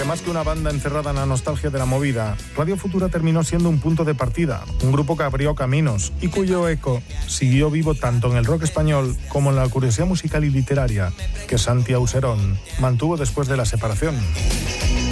Porque más que una banda encerrada en la nostalgia de la movida, Radio Futura terminó siendo un punto de partida, un grupo que abrió caminos y cuyo eco siguió vivo tanto en el rock español como en la curiosidad musical y literaria que Santi Auserón mantuvo después de la separación.